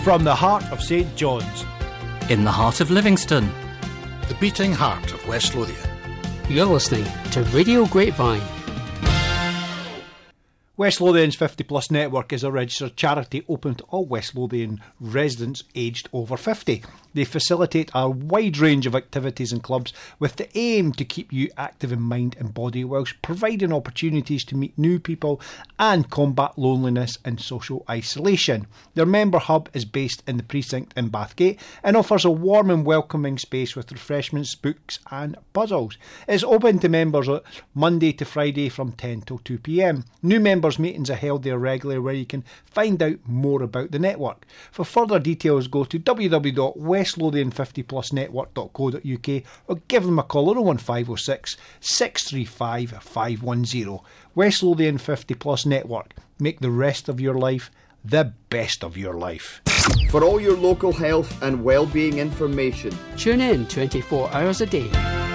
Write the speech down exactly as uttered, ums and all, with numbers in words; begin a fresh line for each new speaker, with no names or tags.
From the heart of St John's.
In the heart of Livingston.
The beating heart of West Lothian.
You're listening to Radio Grapevine.
West Lothian's fifty plus network is a registered charity open to all West Lothian residents aged over fifty. They facilitate a wide range of activities and clubs with the aim to keep you active in mind and body whilst providing opportunities to meet new people and combat loneliness and social isolation. Their member hub is based in the precinct in Bathgate and offers a warm and welcoming space with refreshments, books and puzzles. It's open to members Monday to Friday from ten till two p m. New members meetings are held there regularly where you can find out more about the network. For further details go to w w w dot west lothian fifty plus network dot co dot u k or give them a call on oh one five oh six, six three five, five one oh. West Lothian fifty plus network. Make the rest of your life the best of your life.
For all your local health and well-being information,
tune in twenty-four hours a day.